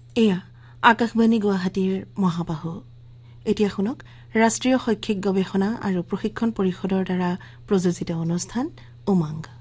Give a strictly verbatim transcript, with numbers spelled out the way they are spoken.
এয়া আকাশবাণী গুৱাহাটীৰ মহাবাহু। এতিয়া শুনক ৰাষ্ট্ৰীয় শৈক্ষিক গৱেষণা আৰু প্ৰশিক্ষণ পৰিষদৰ দ্বাৰা প্ৰযোজিত অনুষ্ঠান উমংগ।